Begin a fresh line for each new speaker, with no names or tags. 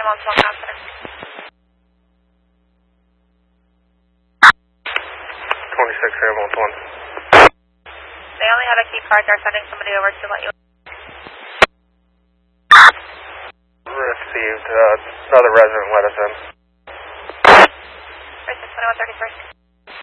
on small confidence.
26 ambulance 1.
They only have a key card. They're sending somebody over to let you.
Received. Another resident let us in.
2131st.